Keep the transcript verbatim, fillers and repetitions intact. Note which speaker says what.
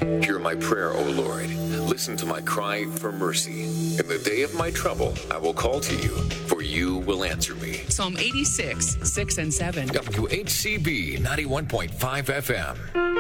Speaker 1: Hear my prayer, O Lord. Listen to my cry for mercy. In the day of my trouble, I will call to you, for you will answer me.
Speaker 2: Psalm eighty-six, six and seven.
Speaker 1: W H C B ninety-one point five F M.